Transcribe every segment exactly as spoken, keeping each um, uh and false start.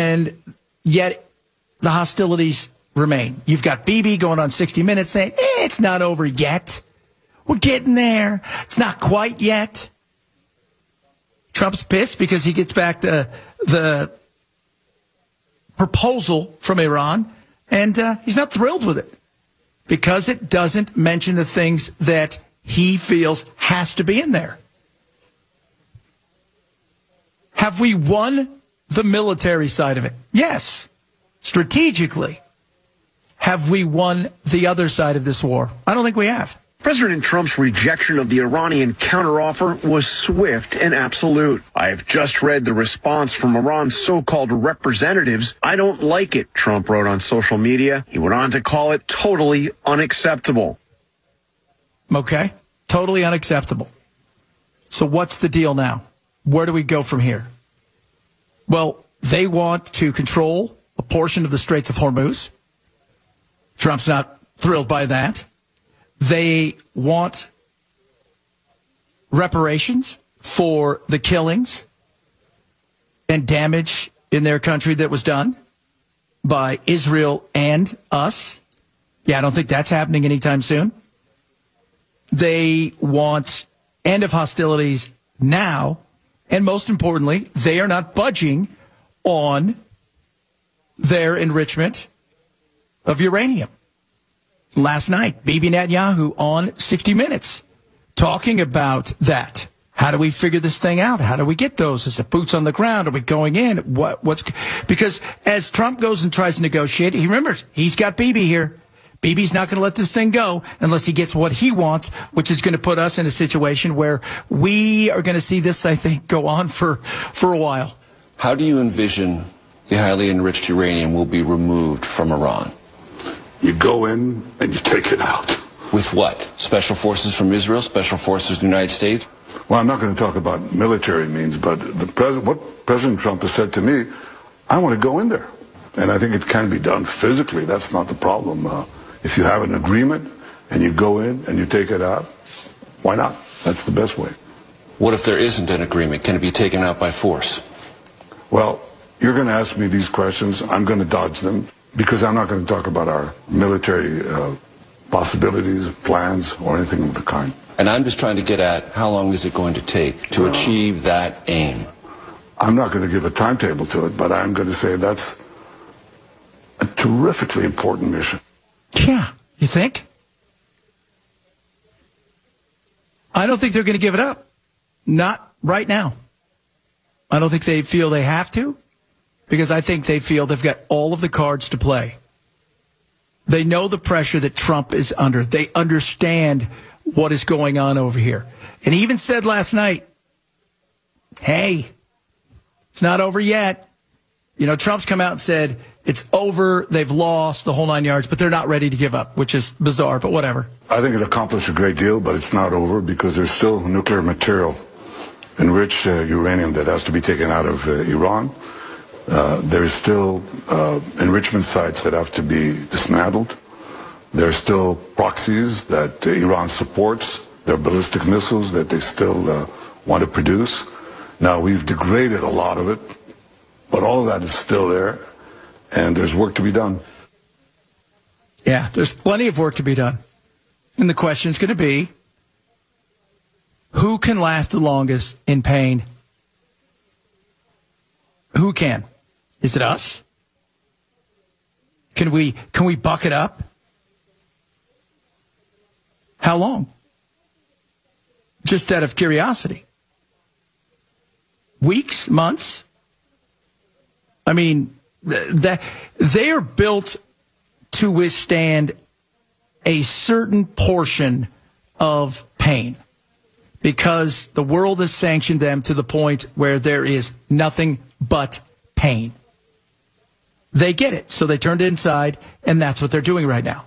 And yet the hostilities remain. You've got Bibi going on sixty minutes saying, eh, it's not over yet. We're getting there. It's not quite yet. Trump's pissed because he gets back the, the proposal from Iran, and uh, he's not thrilled with it because it doesn't mention the things that he feels has to be in there. Have we won the military side of it? Yes. Strategically. Have we won the other side of this war? I don't think we have. President Trump's rejection of the Iranian counteroffer was swift and absolute. I have just read the response from Iran's so-called representatives. I don't like it, Trump wrote on social media. He went on to call it totally unacceptable. Okay, totally unacceptable. So what's the deal now? Where do we go from here? Well, they want to control a portion of the Straits of Hormuz. Trump's not thrilled by that. They want reparations for the killings and damage in their country that was done by Israel and us. Yeah, I don't think that's happening anytime soon. They want end of hostilities now. And most importantly, they are not budging on their enrichment of uranium. Last night, Bibi Netanyahu on sixty minutes talking about that. How do we figure this thing out? How do we get those? Is it boots on the ground? Are we going in? What? What's because as Trump goes and tries to negotiate, he remembers he's got Bibi here. Bibi's not going to let this thing go unless he gets what he wants, which is going to put us in a situation where we are going to see this, I think, go on for for a while. How do you envision the highly enriched uranium will be removed from Iran? You go in and you take it out. With what? Special forces from Israel? Special forces from the United States? Well, I'm not going to talk about military means, but the president, what President Trump has said to me, I want to go in there. And I think it can be done physically. That's not the problem. Uh, if you have an agreement and you go in and you take it out, why not? That's the best way. What if there isn't an agreement? Can it be taken out by force? Well, you're going to ask me these questions. I'm going to dodge them because I'm not going to talk about our military uh, possibilities, plans, or anything of the kind. And I'm just trying to get at how long is it going to take to uh, achieve that aim? I'm not going to give a timetable to it, but I'm going to say that's a terrifically important mission. Yeah, you think? I don't think they're going to give it up. Not right now. I don't think they feel they have to, because I think they feel they've got all of the cards to play. They know the pressure that Trump is under. They understand what is going on over here. And he even said last night, hey, it's not over yet. You know, Trump's come out and said it's over, they've lost, the whole nine yards, but they're not ready to give up, which is bizarre, but whatever. I think it accomplished a great deal, but it's not over because there's still nuclear material, enriched uh, uranium that has to be taken out of uh, Iran. Uh, there's still uh, enrichment sites that have to be dismantled. There's still proxies that uh, Iran supports. There are ballistic missiles that they still uh, want to produce. Now, we've degraded a lot of it, but all of that is still there, and there's work to be done. Yeah, there's plenty of work to be done. And the question is going to be, who can last the longest in pain? Who can? Is it us? Can we can we buck it up? How long? Just out of curiosity. Weeks, months? I mean, that they are built to withstand a certain portion of pain because the world has sanctioned them to the point where there is nothing but pain. They get it, so they turned inside, and that's what they're doing right now.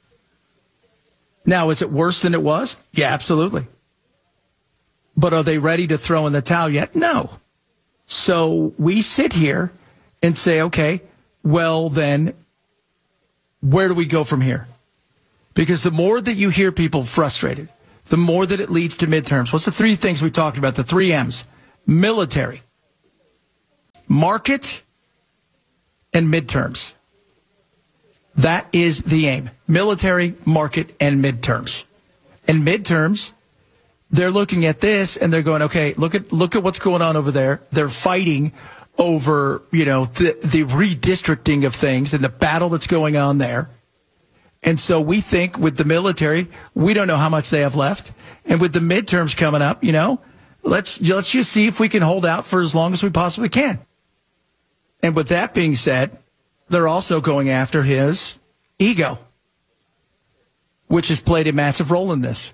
Now, is it worse than it was? Yeah, absolutely. But are they ready to throw in the towel yet? No. So we sit here and say, okay, well then, where do we go from here? Because the more that you hear people frustrated, the more that it leads to midterms. What's the three things we talked about? The three M's. Military, market, and midterms. That is the aim. Military, market, and midterms. And midterms, they're looking at this and they're going, okay, look at look at what's going on over there. They're fighting over, you know, the, the redistricting of things and the battle that's going on there. And so we think with the military, we don't know how much they have left. And with the midterms coming up, you know, let's let's just see if we can hold out for as long as we possibly can. And with that being said, they're also going after his ego, which has played a massive role in this.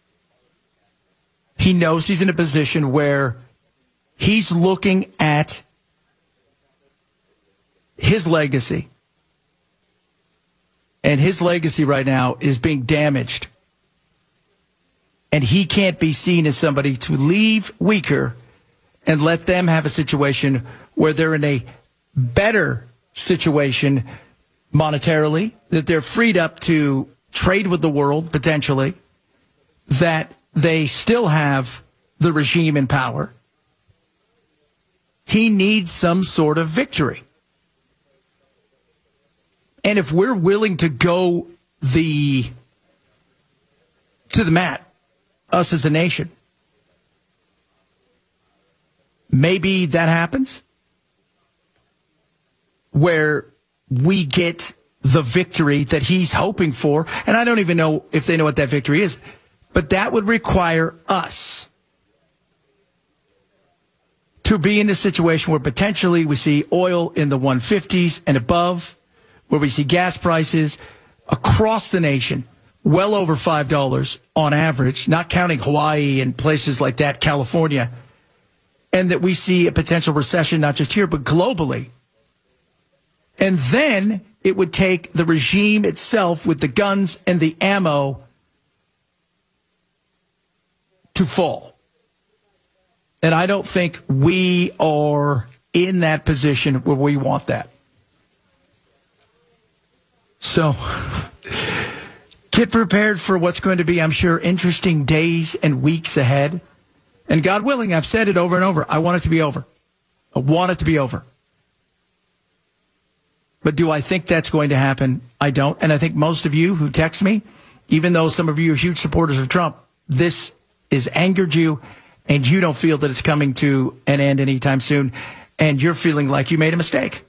He knows he's in a position where he's looking at his legacy. And his legacy right now is being damaged. And he can't be seen as somebody to leave weaker and let them have a situation where they're in a better situation monetarily, that they're freed up to trade with the world, potentially, that they still have the regime in power. He needs some sort of victory. And if we're willing to go the to the mat, us as a nation, maybe that happens where we get the victory that he's hoping for. And I don't even know if they know what that victory is, but that would require us to be in a situation where potentially we see oil in the one fifties and above, where we see gas prices across the nation well over five dollars on average, not counting Hawaii and places like that, California, and that we see a potential recession not just here but globally. And then it would take the regime itself with the guns and the ammo to fall. And I don't think we are in that position where we want that. So get prepared for what's going to be, I'm sure, interesting days and weeks ahead. And God willing, I've said it over and over, I want it to be over. I want it to be over. But do I think that's going to happen? I don't. And I think most of you who text me, even though some of you are huge supporters of Trump, this has angered you and you don't feel that it's coming to an end anytime soon. And you're feeling like you made a mistake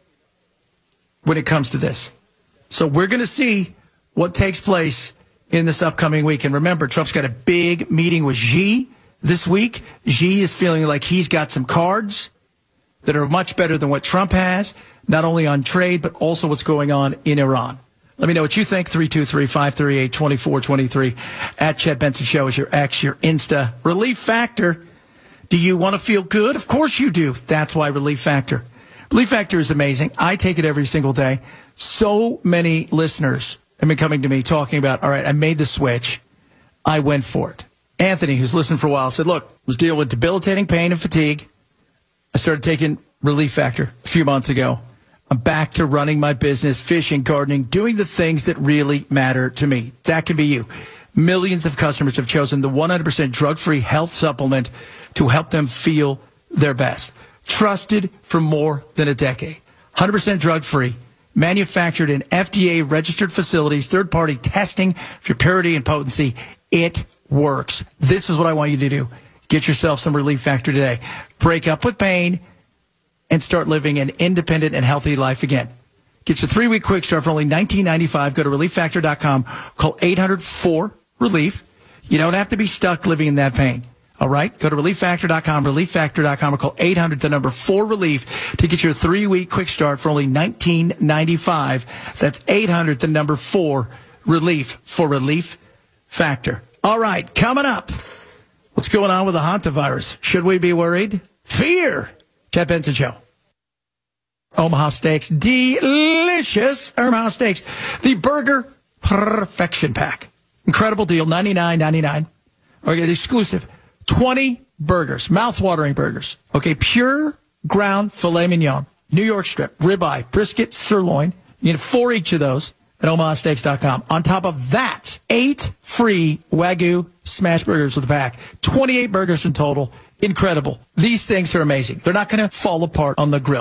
when it comes to this. So we're going to see what takes place in this upcoming week. And remember, Trump's got a big meeting with Xi this week. Xi is feeling like he's got some cards that are much better than what Trump has, not only on trade, but also what's going on in Iran. Let me know what you think. three two three, five three eight, two four two three. At Chad Benson Show is your X, your Insta. Relief Factor. Do you want to feel good? Of course you do. That's why Relief Factor. Relief Factor is amazing. I take it every single day. So many listeners have been coming to me talking about, all right, I made the switch. I went for it. Anthony, who's listened for a while, said, look, I was dealing with debilitating pain and fatigue. I started taking Relief Factor a few months ago. I'm back to running my business, fishing, gardening, doing the things that really matter to me. That can be you. Millions of customers have chosen the one hundred percent drug-free health supplement to help them feel their best. Trusted for more than a decade. one hundred percent drug-free. Manufactured in F D A-registered facilities, third-party testing for purity and potency. It works. This is what I want you to do. Get yourself some Relief Factor today. Break up with pain and start living an independent and healthy life again. Get your three-week quick start for only nineteen ninety-five dollars. Go to relief factor dot com. Call eight hundred four relief. You don't have to be stuck living in that pain. All right? Go to relief factor dot com, relief factor dot com, or call eight hundred, the number four relief to get your three-week quick start for only nineteen ninety-five. That's eight hundred, the number four relief for Relief Factor. All right, coming up. What's going on with the hantavirus? Should we be worried? Fear. Chad Benson Show. Omaha Steaks. Delicious Omaha Steaks. The Burger Perfection Pack. Incredible deal. ninety-nine ninety-nine. Okay, the exclusive. twenty burgers. Mouth-watering burgers. Okay, pure ground filet mignon. New York strip. Ribeye. Brisket. Sirloin. You get four each of those at omaha steaks dot com. On top of that, eight free Wagyu smash burgers with a pack. twenty-eight burgers in total. Incredible. These things are amazing. They're not going to fall apart on the grill.